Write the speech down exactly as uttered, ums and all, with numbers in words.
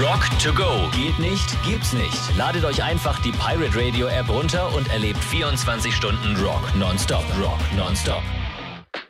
Rock to go. Geht nicht, gibt's nicht. Ladet euch einfach die Pirate Radio App runter und erlebt vierundzwanzig Stunden Rock nonstop. Rock nonstop.